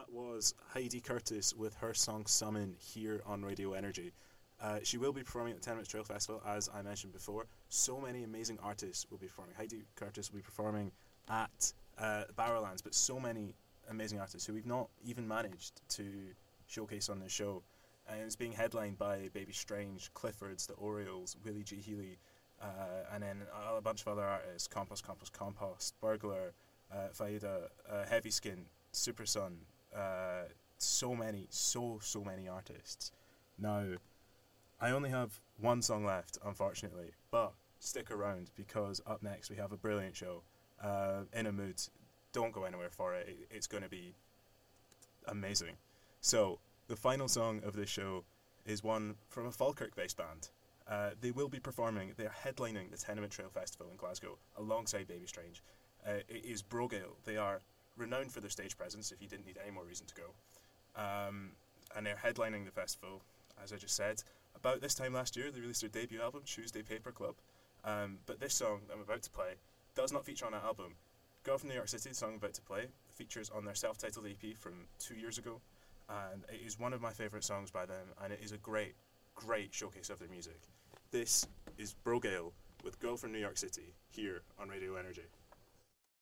That was Heidi Curtis with her song Summon here on Radio Energy. She will be performing at the Tenements Trail Festival, as I mentioned before. So many amazing artists will be performing. Heidi Curtis will be performing at Barrowlands, but so many amazing artists who we've not even managed to showcase on this show. And it's being headlined by Baby Strange, Cliffords, the Orioles, Willie G. Healy, and then a bunch of other artists: Compost, Burglar, Faida, Heavy Skin, Super Sun. So many artists. Now, I only have one song left, unfortunately, but stick around because up next we have a brilliant show. In a Mood. Don't go anywhere for it. It's going to be amazing. So, the final song of this show is one from a Falkirk-based band. They will be performing, they're headlining the Tenement Trail Festival in Glasgow alongside Baby Strange. It is Brogale. They are renowned for their stage presence, if you didn't need any more reason to go. And they're headlining the festival, as I just said. About this time last year, they released their debut album, Tuesday Paper Club. But this song I'm about to play does not feature on that album. Girl from New York City, the song I'm about to play, features on their self-titled EP from 2 years ago. And it is one of my favourite songs by them, and it is a great showcase of their music. This is Brogale with Girl from New York City, here on Radio Energy.